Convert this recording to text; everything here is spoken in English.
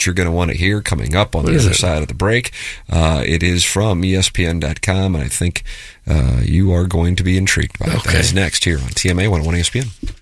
you're going to want to hear coming up on the other side of the break. It is from ESPN.com, and I think you are going to be intrigued by it. That is next here on TMA 101 ESPN.